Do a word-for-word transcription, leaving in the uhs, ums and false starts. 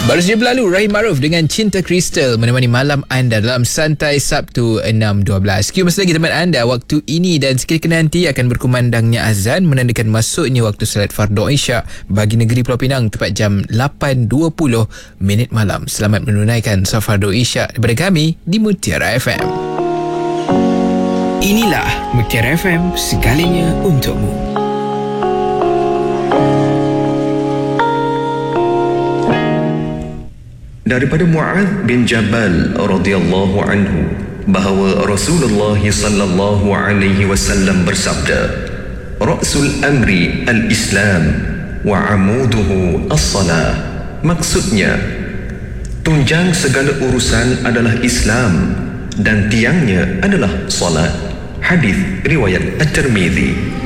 Baru saja berlalu Rahim Ma'ruf dengan Cinta Kristal menemani malam anda dalam Santai Sabtu enam dua belas. Sekian masa lagi teman anda waktu ini dan seketika nanti akan berkumandangnya azan menandakan masuknya waktu salat fardu Isyak bagi negeri Pulau Pinang tepat jam lapan dua puluh minit malam. Selamat menunaikan salat fardu Isyak daripada kami di Mutiara F M. Inilah Mutiara F M, segalanya untukmu. Daripada Mu'adz bin Jabal radhiyallahu anhu bahawa Rasulullah sallallahu alaihi wasallam bersabda, "Ra'sul amri al-Islam wa 'amuduhu as-salah." Maksudnya, tunjang segala urusan adalah Islam dan tiangnya adalah salat. Hadis riwayat At-Tirmizi.